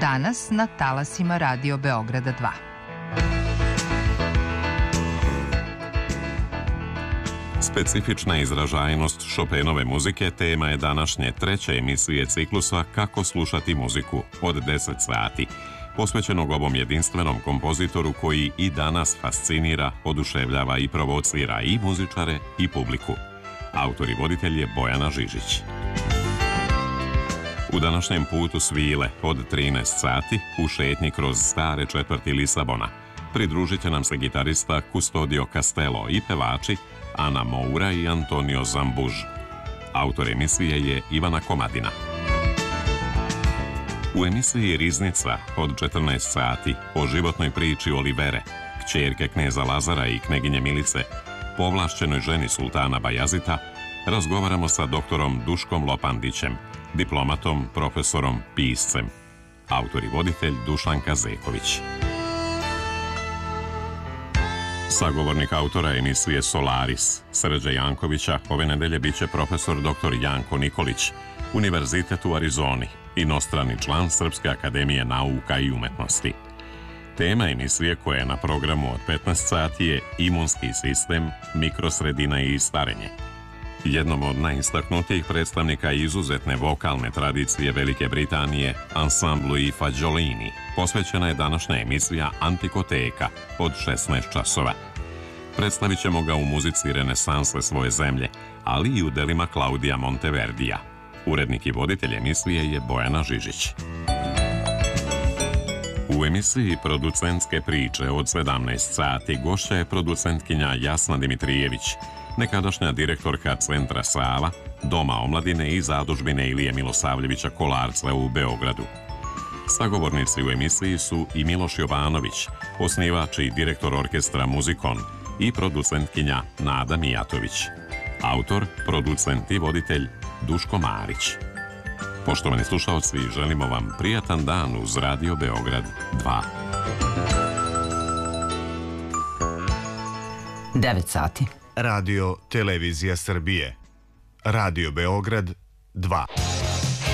danas na talasima Radio Beograda 2. Specifična izražajnost Chopinove muzike tema je današnje treće emisije ciklusa Kako slušati muziku od 10 sati, posvećenog ovom jedinstvenom kompozitoru koji i danas fascinira, oduševljava i provocira i muzičare i publiku. Autor i voditelj je Bojana Žižić. U današnjem putu svile od 13 sati u šetnji kroz stare četvrti Lisabona pridružit će nam se gitarista Custodio Castello i pevači Ana Moura i Antonio Zambuž. Autor emisije je Ivana Komadina. U emisiji Riznica od 14 sati o životnoj priči Olivere, kćerke kneza Lazara i kneginje Milice, povlašćenoj ženi sultana Bajazita, razgovaramo sa doktorom Duškom Lopandićem, diplomatom, profesorom, piscem. Autor i voditelj Dušanka Zeković. Sagovornik autora emisije Solaris, Srđe Jankovića, ove nedelje biće profesor dr. Janko Nikolić, Univerzitet u Arizoni, inostrani član Srpske akademije nauka i umetnosti. Tema emisije koja je na programu od 15 sati je imunski sistem, mikrosredina i starenje. Jednom od najistaknutijih predstavnika izuzetne vokalne tradicije Velike Britanije, ansamblu i Fagiolini, posvećena je današnja emisija Antikoteka od 16 časova. Predstavit ćemo ga u muzici renesanse svoje zemlje, ali i u delima Klaudija Monteverdija. Urednik i voditelj emisije je Bojana Žižić. U emisiji Producentske priče od 17 sati gošća je producentkinja Jasna Dimitrijević, nekadašnja direktorka Centra Sava, Doma omladine i zadužbine Ilije Milosavljevića Kolarca u Beogradu. Sagovornici u emisiji su i Miloš Jovanović, osnivač i direktor orkestra Muzikon, i producentkinja Nada Mijatović. Autor, producent i voditelj Duško Marić. Poštovani slušalci, želimo vam prijatan dan uz Radio Beograd 2. 9 sati. Radio Televizija Srbije. Radio Beograd 2.